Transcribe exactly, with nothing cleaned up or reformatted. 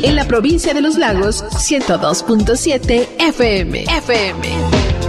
En la provincia de Los Lagos, ciento dos punto siete F M. F M.